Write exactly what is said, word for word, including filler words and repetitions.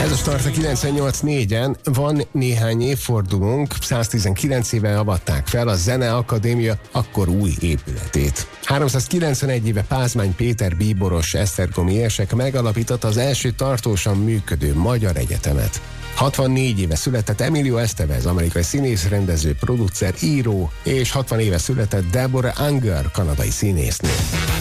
Ez a Start a kilencvennyolc négyen. Van néhány évfordulónk, száztizenkilenc éve avatták fel a Zeneakadémia akkor új épületét. háromszázkilencvenegy éve Pázmány Péter bíboros esztergomi érsek megalapította az első tartósan működő magyar egyetemet. hatvannégy éve született Emilio Estevez, amerikai színész, rendező, producer, író, és hatvan éve született Deborah Unger, kanadai színésznő.